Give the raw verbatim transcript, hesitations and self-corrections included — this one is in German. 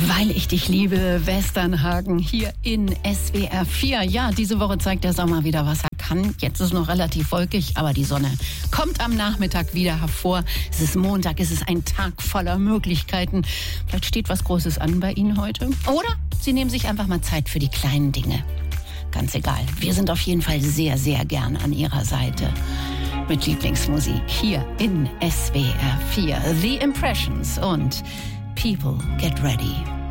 Weil ich dich liebe, Westernhagen hier in S W R vier. Ja, diese Woche zeigt der Sommer wieder, was er kann. Jetzt ist es noch relativ wolkig, aber die Sonne kommt am Nachmittag wieder hervor. Es ist Montag, es ist ein Tag voller Möglichkeiten. Vielleicht steht was Großes an bei Ihnen heute. Oder Sie nehmen sich einfach mal Zeit für die kleinen Dinge. Ganz egal. Wir sind auf jeden Fall sehr, sehr gern an Ihrer Seite. Mit Lieblingsmusik hier in S W R vier. The Impressions und People Get Ready.